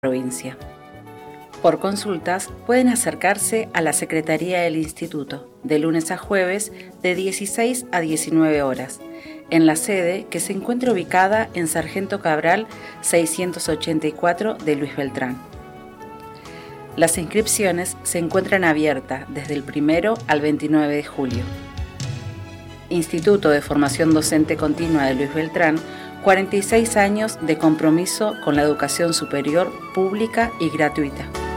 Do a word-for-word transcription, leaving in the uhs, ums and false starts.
provincia. Por consultas pueden acercarse a la Secretaría del Instituto de lunes a jueves de dieciséis a diecinueve horas, en la sede que se encuentra ubicada en Sargento Cabral seiscientos ochenta y cuatro de Luis Beltrán. Las inscripciones se encuentran abiertas desde el primero al veintinueve de julio. Instituto de Formación Docente Continua de Luis Beltrán, cuarenta y seis años de compromiso con la educación superior pública y gratuita.